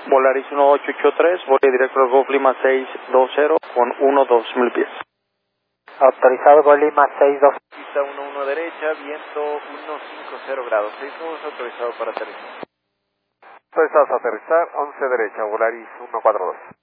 Volaris 1883, voy directo al Golf Lima 620 con 1-2 pies. Autorizado Golf Lima 62. Pista 11 derecha, viento 150 grados. 6 nudos autorizado para aterrizar. Autorizados a aterrizar, 11 derecha, Volaris 142.